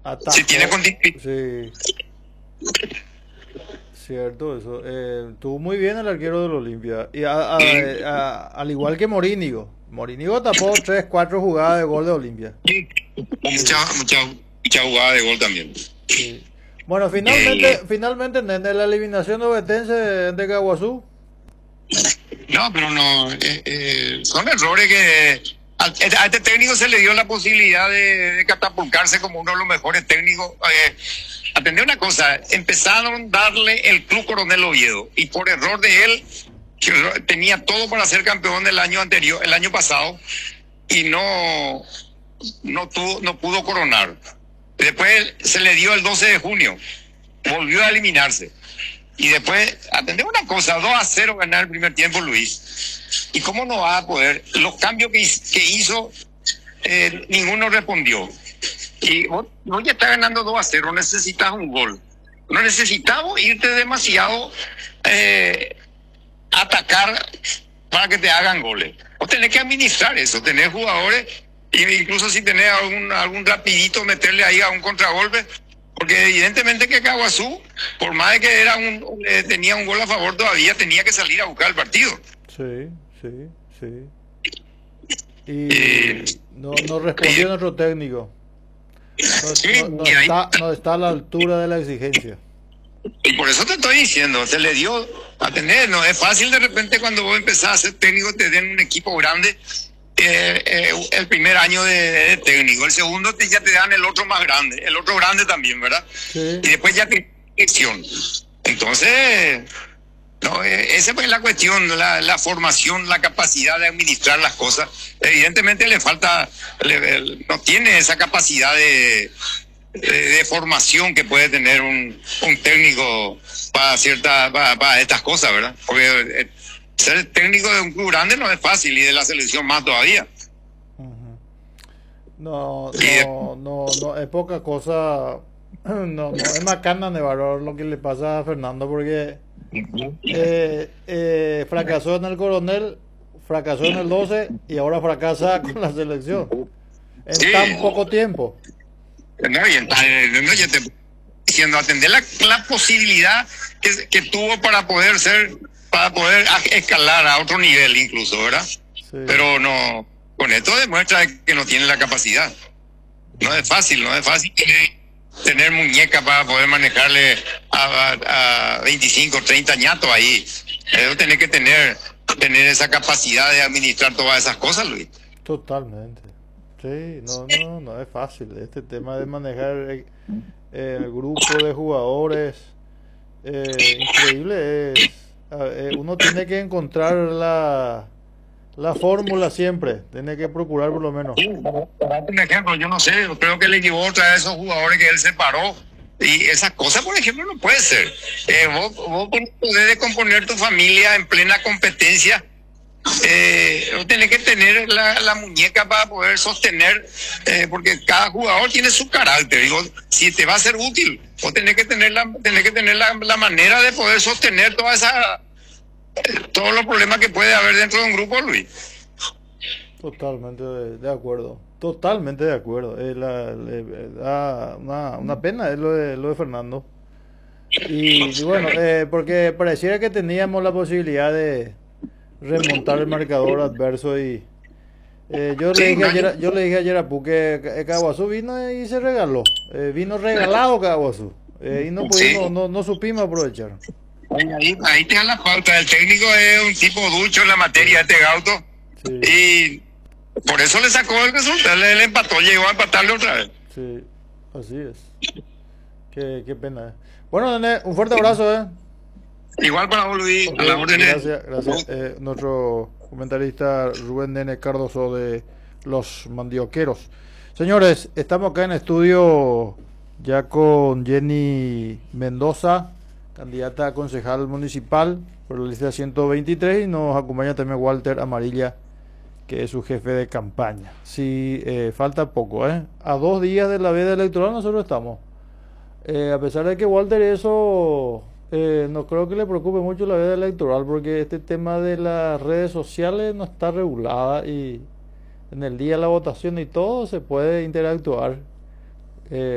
Si tiene Atajó, condición. sí, cierto, eso. Estuvo muy bien el arquero del Olimpia. Y al igual que Morínigo. Morínigo tapó 3, 4 jugadas de gol de Olimpia. Mucha, Sí, mucha, mucha jugada de gol también. sí. Bueno, Eh, finalmente, en la eliminación de Ovetense de Caguazú. no, pero no. Son errores que. A este técnico se le dio la posibilidad de catapultarse como uno de los mejores técnicos. Atender una cosa, empezaron a darle el Club Coronel Oviedo y por error de él, que tenía todo para ser campeón del año anterior, el año pasado, y no pudo coronar. Después se le dio el 12 de junio, volvió a eliminarse. Y después, atender una cosa, 2-0 ganar el primer tiempo, Luis. ¿Y cómo no va a poder? Los cambios que hizo, ninguno respondió. Y vos ya estás ganando 2-0, necesitas un gol. No necesitamos irte demasiado a atacar para que te hagan goles. Vos tenés que administrar eso, tener jugadores, e incluso si tenés algún rapidito, meterle ahí a un contragolpe. Porque evidentemente que Caguazú, por más de que tenía un gol a favor todavía, tenía que salir a buscar el partido. Sí, sí, sí. Eh, Y no respondió nuestro técnico. No, sí, no y ahí no está a la altura de la exigencia. y por eso te estoy diciendo, se le dio a tener, no es fácil de repente cuando vos empezás a ser técnico, te den un equipo grande, el primer año de técnico, el segundo ya te dan el otro más grande, el otro grande también, ¿verdad? Sí, Y después ya te elección. Entonces, no, esa es la cuestión, la formación, la capacidad de administrar las cosas. Evidentemente le falta, no tiene esa capacidad de formación que puede tener un técnico para estas cosas, ¿verdad? Porque ser técnico de un club grande no es fácil y de la selección más todavía. ujú. No, Y no, no, no, es poca cosa. No, no, es macana de valor lo que le pasa a Fernando porque fracasó en el Coronel, fracasó en el 12 y ahora fracasa con la selección en sí, tan poco tiempo. no, no, yo te diciendo atender la posibilidad que tuvo para poder escalar a otro nivel incluso, ¿verdad? Sí, Pero no, con esto demuestra que no tiene la capacidad. No es fácil tener muñeca para poder manejarle a 25, 30 ñatos ahí. Tener que tener esa capacidad de administrar todas esas cosas, Luis. totalmente. Sí, no, no, no es fácil. Este tema de manejar el grupo de jugadores, increíble es. Uno tiene que encontrar la fórmula siempre. Tiene que procurar por lo menos. Un ejemplo, yo no sé, yo creo que le equivocó otra vez a esos jugadores que él separó. Y esas cosas, por ejemplo, no puede ser. Vos podés componer tu familia en plena competencia. Vos tenés que tener la muñeca para poder sostener, porque cada jugador tiene su carácter. Digo, si te va a ser útil, vos tenés que tener la manera de poder sostener todos los problemas que puede haber dentro de un grupo, Luis. Totalmente de acuerdo. Totalmente de acuerdo. Da una pena es lo de Fernando. Y bueno, porque pareciera que teníamos la posibilidad de remontar el marcador adverso y Sí, no, yo le dije ayer a Pu que Caguazú vino y se regaló. Vino regalado Caguazú. Y no pudimos, sí. no supimos aprovechar. Ahí te da la falta. El técnico es un tipo ducho en la materia, este Gauto. Sí, Y por eso le sacó el resultado. Él empató, llegó a empatarle otra vez. sí, así es. Qué pena. Bueno, Nene, un fuerte abrazo, Igual para vos, Luis, Ok, a la orden. gracias, gracias. Nuestro comentarista Rubén Nene Cardoso de Los Mandioqueros. Señores, estamos acá en estudio ya con Jenny Mendoza, candidata a concejal municipal por la lista 123 y nos acompaña también Walter Amarilla, que es su jefe de campaña. Sí, falta poco, ¿eh? A 2 días de la veda electoral nosotros estamos. A pesar de que Walter eso no creo que le preocupe mucho la veda electoral porque este tema de las redes sociales no está regulada y en el día de la votación y todo se puede interactuar.